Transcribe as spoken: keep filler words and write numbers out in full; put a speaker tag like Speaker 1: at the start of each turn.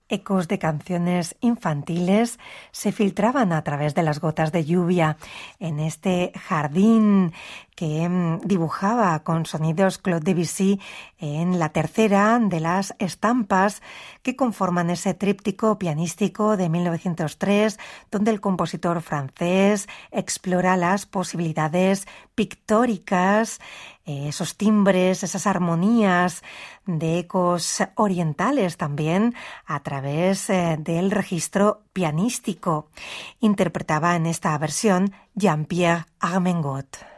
Speaker 1: Ecos de canciones infantiles se filtraban a través de las gotas de lluvia en este jardín que mm, dibujaba con sonidos Claude Debussy en la tercera de las estampas que conforman ese tríptico pianístico de mil novecientos tres, donde el compositor francés explora las posibilidades pictóricas, eh, esos timbres, esas armonías de ecos orientales también a través eh, del registro pianístico. Interpretaba en esta versión Jean-Pierre Armengaud.